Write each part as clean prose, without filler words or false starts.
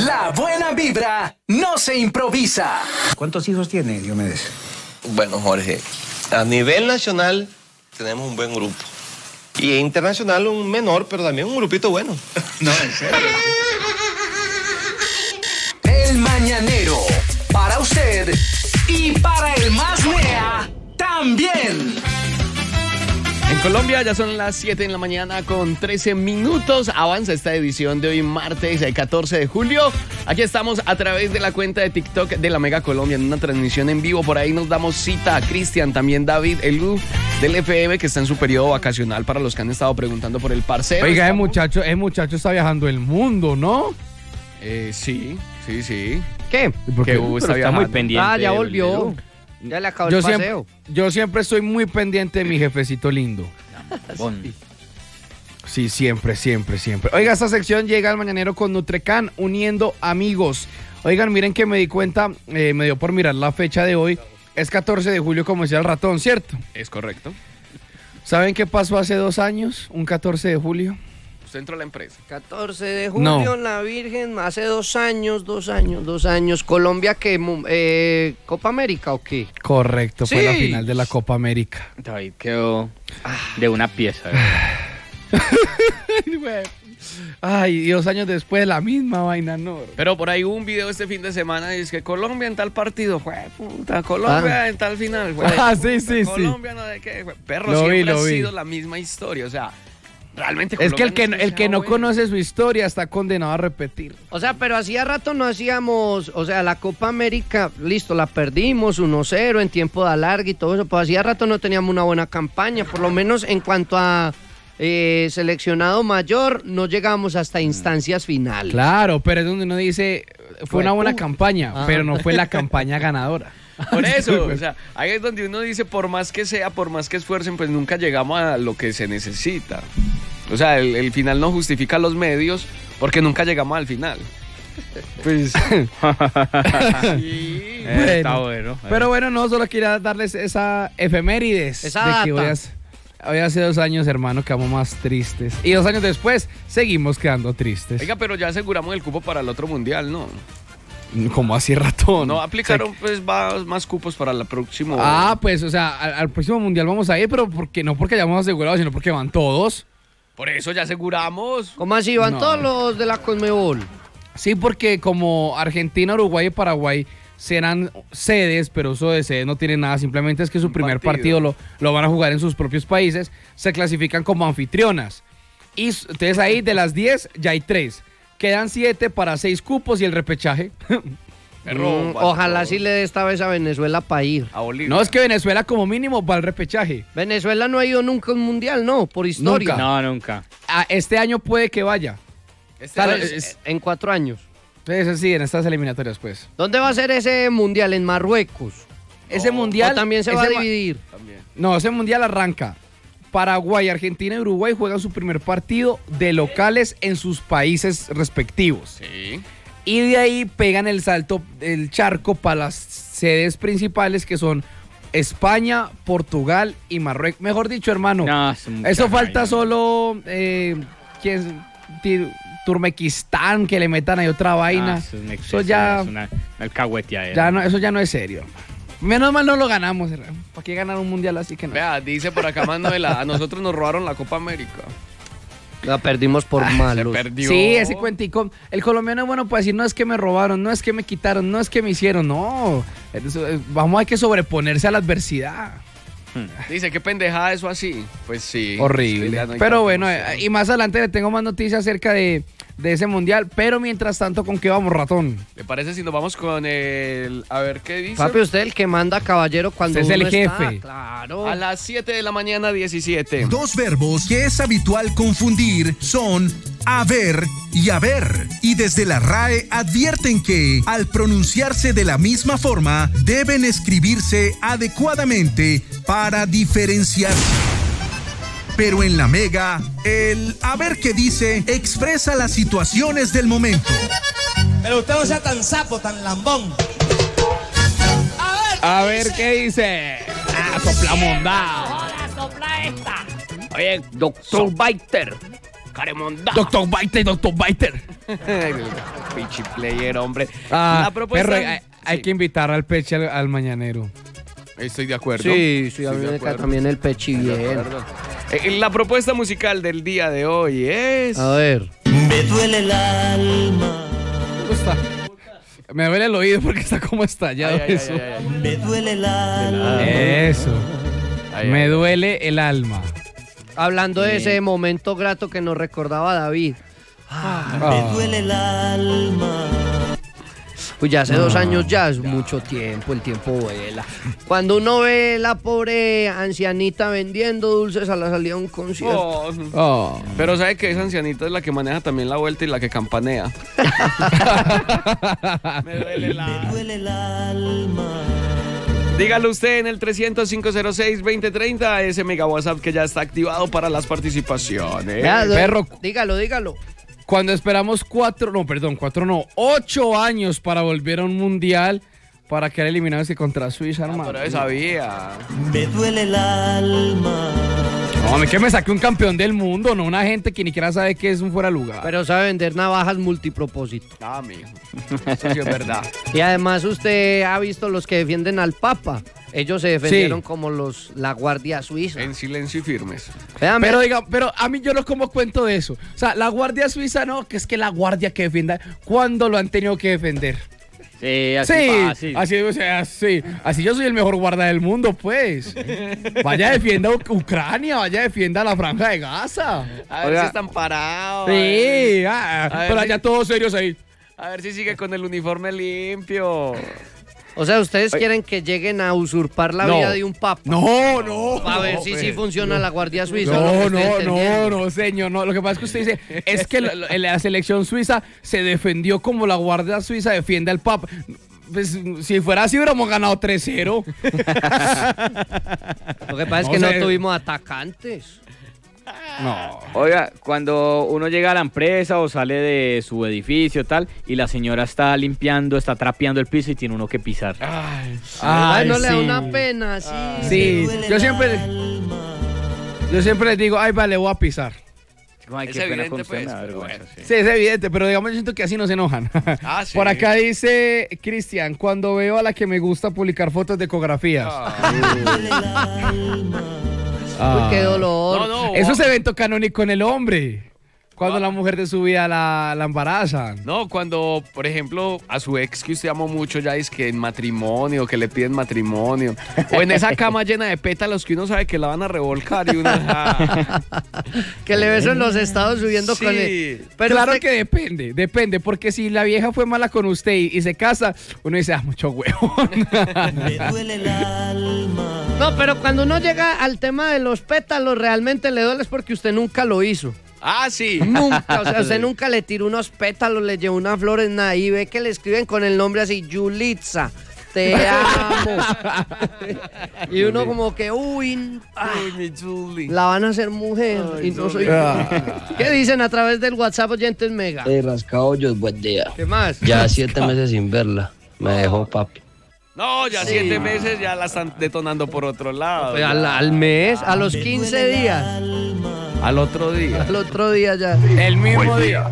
La buena vibra no se improvisa. ¿Cuántos hijos tiene Diomedes? Bueno, Jorge, a nivel nacional tenemos un buen grupo. Y internacional un menor, pero también un grupito bueno. No, en serio. El Mañanero, para usted y para el más lea también. En Colombia ya son las 7 de la mañana con 13 minutos. Avanza esta edición de hoy martes, el 14 de julio. Aquí estamos a través de la cuenta de TikTok de la Mega Colombia en una transmisión en vivo. Por ahí nos damos cita a Cristian, también David, Elu del FM, que está en su periodo vacacional para los que han estado preguntando por el parcero. Oiga, el muchacho está viajando el mundo, ¿no? Sí. ¿Qué? Que está muy pendiente. Ah, ya volvió. Ya le acabó el paseo. Yo siempre estoy muy pendiente de mi jefecito lindo. Sí, siempre. Oiga, esta sección llega al Mañanero con Nutrecan, uniendo amigos. Oigan, miren que me di cuenta, me dio por mirar la fecha de hoy. Es 14 de julio, como decía el ratón, ¿cierto? Es correcto. ¿Saben qué pasó hace 2 años? Un 14 de julio. Usted entró a la empresa. 14 de julio, la Virgen, hace 2 años. Colombia, ¿qué? ¿Copa América o qué? Correcto, fue Sí. la final de la Copa América. David quedó de una pieza. Ay, y 2 años después la misma vaina, no. Pero por ahí hubo un video este fin de semana y es que Colombia en tal partido, puta, Colombia en tal final, sí. Colombia no sé qué, perro, Lo siempre vi. ha sido la misma historia, o sea, realmente Es que Colombia el que no conoce su historia está condenado a repetir. O sea, pero hacía rato no hacíamos, o sea, la Copa América, listo, la perdimos 1-0 en tiempo de alargue y todo eso, pues hacía rato no teníamos una buena campaña, por lo menos en cuanto a seleccionado mayor, no llegamos hasta instancias finales. Claro, pero es donde uno dice, fue una buena campaña, pero no fue la campaña ganadora. Por eso, o sea, ahí es donde uno dice, por más que sea, por más que esfuercen, pues nunca llegamos a lo que se necesita. O sea, el final no justifica los medios porque nunca llegamos al final. Pues... sí. Está bueno. Pero bueno, no, solo quería darles esa efemérides. Esa de que data. hoy hace 2 años, hermano, quedamos más tristes. Y 2 años después, seguimos quedando tristes. Oiga, pero ya aseguramos el cupo para el otro mundial, ¿no? Como así ratón. No aplicaron pues más cupos para el próximo. Pues, o sea, al próximo mundial vamos a ir, pero no porque hayamos asegurado, sino porque van todos. Por eso ya aseguramos. ¿Cómo así? ¿Van No. todos los de la Conmebol? Sí, porque como Argentina, Uruguay y Paraguay serán sedes, pero eso de sedes no tiene nada, simplemente es que su primer partido lo van a jugar en sus propios países, se clasifican como anfitrionas. Y entonces ahí de las 10 ya hay 3. Quedan 7 para 6 cupos y el repechaje. Ojalá sí le dé esta vez a Venezuela para ir. A Bolivia. No, es que Venezuela como mínimo va al repechaje. Venezuela no ha ido nunca a un mundial, no, por historia. Nunca. No, nunca. Este año puede que vaya. En 4 años. Entonces sí, en estas eliminatorias pues. ¿Dónde va a ser ese mundial? ¿En Marruecos? Ese mundial... ¿O también se va a dividir? No, ese mundial arranca. Paraguay, Argentina y Uruguay juegan su primer partido de locales en sus países respectivos. Sí. Y de ahí pegan el salto, el charco para las sedes principales que son España, Portugal y Marruecos. Mejor dicho, hermano, No, eso falta solo Turmequistán, que le metan ahí otra vaina. Eso es un Eso exceso, ya, es una alcahueteadera. ya no, eso ya no es serio. Menos mal no lo ganamos, hermano. ¿Para qué ganar un mundial así que no? Vea, dice por acá Manuela, a nosotros nos robaron la Copa América. La perdimos por Se malos. perdió. Sí, ese cuentico. El colombiano es bueno para decir, no es que me robaron, no es que me quitaron, no es que me hicieron, no. Hay que sobreponerse a la adversidad. Dice, qué pendejada eso así. Pues sí. Horrible. Ya no hay Pero tanto bueno, emoción. y más adelante le tengo más noticias acerca de ese mundial. Pero mientras tanto, ¿con qué vamos, ratón? ¿Le parece si nos vamos con el... A ver qué dice? Papi, usted el que manda, caballero, cuando Usted es uno el está. jefe. Claro. A las 7 de la mañana, 17. 2 verbos que es habitual confundir son haber y haber. Y desde la RAE advierten que, al pronunciarse de la misma forma, deben escribirse adecuadamente para diferenciarse. Pero en la Mega, el haber que dice expresa las situaciones del momento. Pero usted no sea tan sapo, tan lambón. A ver qué dice. Soplamondá. Ahora sopla esta. Oye, doctor Biter. Caremonda. Doctor Biter. Pichi player, hombre. Ah, La propuesta... perro, hay Sí, que invitar al Peche al mañanero. estoy de acuerdo. Sí, sí, a Estoy mí de me cae acuerdo. también el pechi De bien. acuerdo. La propuesta musical del día de hoy es... A ver. Me duele el alma. ¿Cómo está? Me duele el oído porque está como estallado Ay, ay, eso. ay, ay, Me duele el alma. Eso. ay. Me duele el alma. Hablando de ese momento grato que nos recordaba David. Me duele el alma. Pues ya hace 2 años ya es mucho tiempo, el tiempo vuela. Cuando uno ve la pobre ancianita vendiendo dulces a la salida de un concierto. Oh. Oh. Pero sabe que esa ancianita es la que maneja también la vuelta y la que campanea. Me duele el alma. Me duele el alma. Dígalo usted en el 300-506-2030, ese mega WhatsApp que ya está activado para las participaciones. Vea, perro. Dígalo, dígalo. Cuando esperamos 8 años para volver a un mundial para quedar eliminados que contra Suiza, hermano. Pero él sabía. Me duele el alma. No, a mí que me saque un campeón del mundo, no una gente que ni siquiera sabe que es un fuera de lugar. Pero sabe vender navajas multipropósito. Ah, mijo. Eso sí es verdad. Y además usted ha visto los que defienden al Papa. Ellos se defendieron Sí. como la Guardia Suiza. En silencio y firmes. Vean, Pero diga, pero a mí yo no como cuento de eso. O sea, la Guardia Suiza no, que es que la Guardia que defienda, ¿cuándo lo han tenido que defender? Sí, así Sí, fácil. así, o sea, sí. Así yo soy el mejor guarda del mundo, pues. Vaya defienda Ucrania, vaya defienda la Franja de Gaza. A ver Oiga. si están parados. Sí, A ver pero si- allá todos serios ahí. A ver si sigue con el uniforme limpio. o sea, ustedes quieren que lleguen a usurpar la No. vida de un Papa. No. A ver si sí funciona la Guardia Suiza. lo que No, estoy entendiendo. no, señor, no. Lo que pasa es que usted dice, es que la selección suiza se defendió como la Guardia Suiza defiende al Papa. Pues, si fuera así, hubiéramos ganado 3-0. Lo que pasa es No que no sé. tuvimos atacantes. No. Oiga, cuando uno llega a la empresa o sale de su edificio tal y la señora está limpiando, está trapeando el piso y tiene uno que pisar. Ay, no le da sí. una pena, sí. Sí, duele yo el siempre les digo, ay, vale, voy a pisar. Ay, Es qué pena evidente, con usted, pues, me da pero vergüenza, sí. Sí, es evidente, pero digamos, yo siento que así no se enojan. Ah, sí. Por acá dice Cristian, cuando veo a la que me gusta publicar fotos de ecografías. Uy, qué dolor. No, Eso es evento canónico en el hombre. Cuando la mujer de su vida la embarazan. No, cuando, por ejemplo, a su ex que usted amó mucho ya es que en matrimonio, que le piden matrimonio, o en esa cama llena de pétalos que uno sabe que la van a revolcar y uno... Que le beso en los estados subiendo Sí. con el... Pero Claro usted- que depende, porque si la vieja fue mala con usted y se casa, uno dice, mucho huevo. Me duele el alma. No, pero cuando uno llega al tema de los pétalos, realmente le duele es porque usted nunca lo hizo. Ah, sí. Nunca, o sea, usted nunca le tiró unos pétalos, le llevó unas flores, nada, y ve que le escriben con el nombre así, Yulitza, te amo. Y uno como que, Ay, mi Julie. la van a hacer mujer y no soy ¿Qué dicen a través del WhatsApp oyentes Mega? Rascaollos, buen día. ¿Qué más? Ya 7 meses sin verla. Me dejó papi. No, ya 7 meses ya la están detonando por otro lado. Pues al mes, a los 15 días, Al otro día. al otro día ya. El mismo día.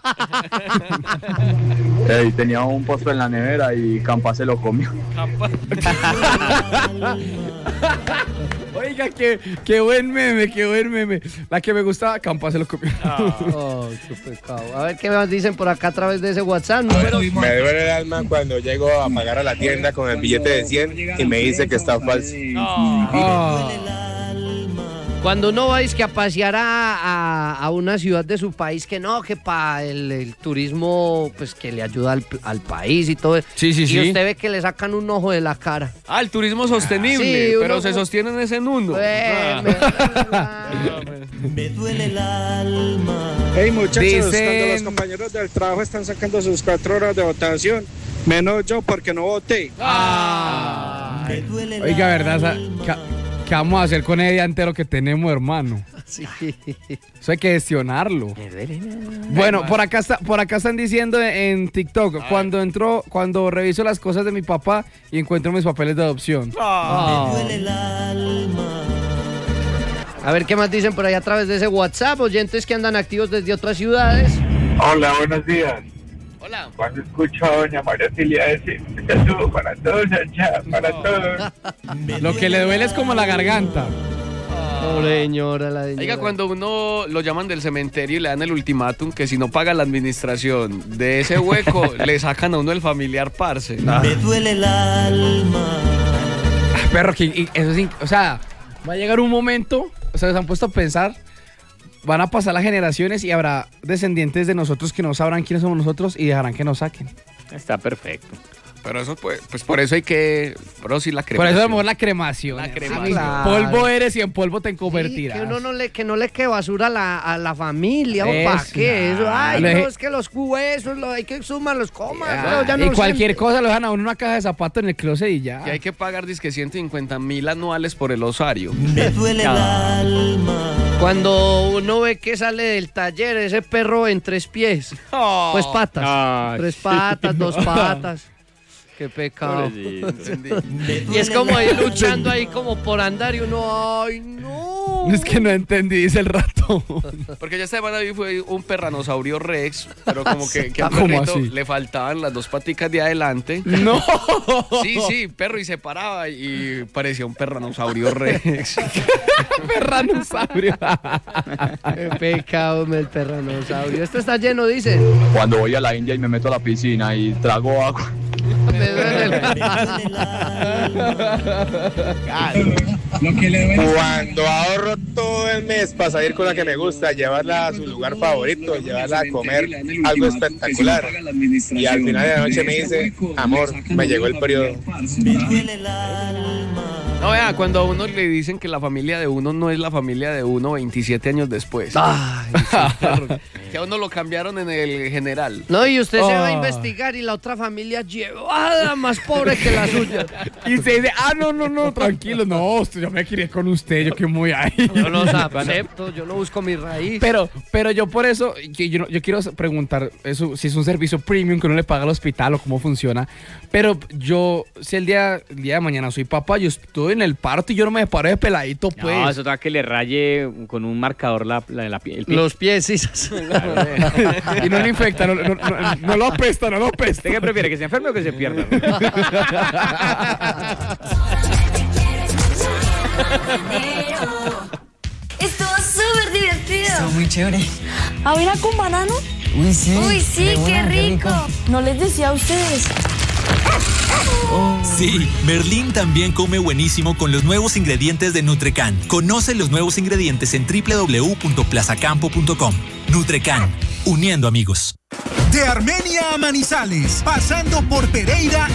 Tenía un postre en la nevera y Campa se lo comió. Oiga, qué buen meme, qué buen meme. La que me gustaba, Campa se lo comió. Oh, qué pecado. A ver qué más dicen por acá a través de ese WhatsApp. Número... Me duele el alma cuando llego a pagar a la tienda con el billete de 100 y me dice que está falso. Cuando uno va que a pasear a una ciudad de su país, que no, que para el turismo, pues que le ayuda al país y todo eso. Sí, sí, y sí. usted ve que le sacan un ojo de la cara. Ah, el turismo sostenible, Sí, uno pero se como- sostiene en ese mundo. Me duele el alma. Hey muchachos, Dicen- cuando los compañeros del trabajo están sacando sus 4 horas de votación, menos yo porque no voté. Me duele el Oiga, ¿verdad? alma. ¿Qué vamos a hacer con el día entero que tenemos, hermano? Sí. Eso hay que gestionarlo. Bueno, por acá están diciendo en TikTok, cuando reviso las cosas de mi papá y encuentro mis papeles de adopción. Oh. Me duele el alma. A ver qué más dicen por ahí a través de ese WhatsApp. Oyentes que andan activos desde otras ciudades. Hola, buenos días. Hola. Cuando escucho a doña María Silvia decir, saludo para todos allá, para todos. Lo que le duele es como la garganta. Pobre señora, la señora. Oiga, cuando uno lo llaman del cementerio y le dan el ultimátum que si no paga la administración de ese hueco, le sacan a uno el familiar, parce. Me duele el alma. Perro, que eso sí, o sea, va a llegar un momento, o sea, se han puesto a pensar, van a pasar las generaciones y habrá descendientes de nosotros que no sabrán quiénes somos nosotros y dejarán que nos saquen. Está perfecto. Pero eso, pues por eso hay que... Pero sí, la Por cremación. eso a lo mejor la cremación. La cremación. Claro. Polvo eres y en polvo te convertirás. Sí, que no le quede basura a la familia, o Eso, para qué. Eso, ay, le- no, es que los huesos, hay que sumar los comas. Ah, ya no y sé. cualquier cosa lo dejan a uno en una caja de zapatos en el closet y ya. Que hay que pagar, dizque 150.000 anuales por el osario. Me duele el alma. Cuando uno ve que sale del taller ese perro en 3 pies, pues patas, Ah, 3 sí. patas, 2 patas. Qué pecado. Pobrecito. Y es como ir luchando ahí como por andar y uno, ay, no. Es que no entendí, dice el ratón. Porque ya esta semana vi fue un perranosaurio rex, pero como que al ¿Cómo perrito así? le faltaban las 2 paticas de adelante. No. Sí, perro, y se paraba y parecía un perranosaurio rex. Perranosaurio. Qué pecado, el perranosaurio. Esto está lleno, dicen. Cuando voy a la India y me meto a la piscina y trago agua. Me duele el Cuando ahorro todo el mes para salir con la que me gusta, llevarla a su lugar favorito, llevarla a comer algo espectacular. Y al final de la noche me dice, amor, me llegó el periodo. Me duele el alma. No, vea, cuando a uno le dicen que la familia de uno no es la familia de uno 27 años después. Ay, sí, perro. Que a uno lo cambiaron en el general. No, y usted se va a investigar y la otra familia llevada más pobre que la suya. Y se dice, no, tranquilo, no, yo me crié con usted, yo que muy ahí. Yo los acepto, yo no busco mi raíz. Pero yo por eso, yo quiero preguntar eso, si es un servicio premium que uno le paga al hospital o cómo funciona. Pero yo, si el día de mañana soy papá, yo estoy en el parto y yo no me paro de peladito, pues. No, eso da que le raye con un marcador el pie. Los pies, sí. Y no le infecta, no lo apesta, no lo apesta. ¿Usted qué prefiere, que se enferme o que se pierda? Estuvo súper divertido. Estuvo muy chévere. ¿Avena con banano? Uy, sí. Uy, sí, De qué una, rico. No les decía a ustedes. Sí, Merlín también come buenísimo con los nuevos ingredientes de Nutrecan. Conoce los nuevos ingredientes en www.plazacampo.com. Nutrecan, uniendo amigos. De Armenia a Manizales, pasando por Pereira